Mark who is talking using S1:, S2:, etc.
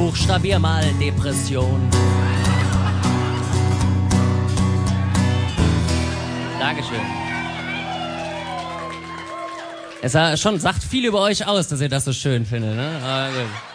S1: Buchstabier mal Depression. Dankeschön. Es sagt viel über euch aus, dass ihr das so schön findet, ne? Aber gut.